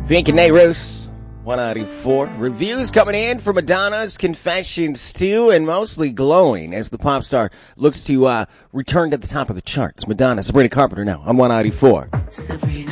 Pink and Nate Roos, 194. Reviews coming in for Madonna's Confessions 2 and mostly glowing as the pop star looks to return to the top of the charts. Madonna, Sabrina Carpenter now on 194. Sabrina.